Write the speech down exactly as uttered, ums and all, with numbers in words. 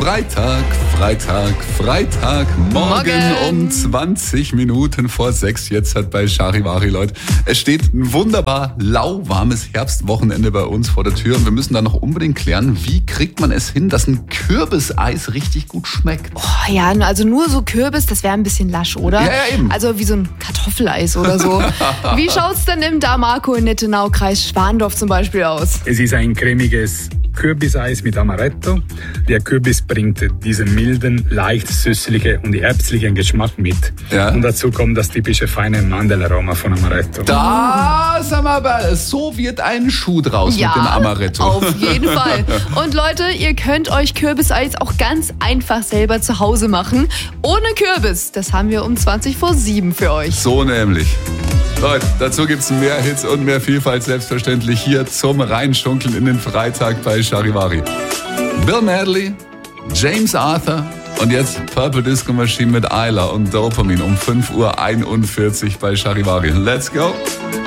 Freitag, Freitag, Freitag, morgen, morgen um zwanzig Minuten vor sechs. Jetzt hat bei Charivari, Leute. Es steht ein wunderbar lauwarmes Herbstwochenende bei uns vor der Tür und wir müssen da noch unbedingt klären, wie kriegt man es hin, dass ein Kürbiseis richtig gut schmeckt. Oh ja, also nur so Kürbis, das wäre ein bisschen lasch, oder? Ja, ja, eben. Also wie so ein Kartoffeleis oder so. Wie schaut's denn im Damarco-Nettenau-Kreis Schwandorf zum Beispiel aus? Es ist ein cremiges Kürbiseis mit Amaretto. Der Kürbis bringt diesen milden, leicht süßlichen und herbstlichen Geschmack mit. Ja. Und dazu kommt das typische feine Mandelaroma von Amaretto. Da, sag mal, aber so wird ein Schuh draus Ja, mit dem Amaretto. Auf jeden Fall. Und Leute, ihr könnt euch Kürbiseis auch ganz einfach selber zu Hause machen. Ohne Kürbis. Das haben wir um zwanzig vor sieben für euch. So nämlich. Leute, dazu gibt's mehr Hits und mehr Vielfalt selbstverständlich hier zum Reinschunkeln in den Freitag bei Charivari. Bill Medley, James Arthur und jetzt Purple Disco Machine mit Isla und Dopamine um fünf Uhr einundvierzig bei Charivari. Let's go!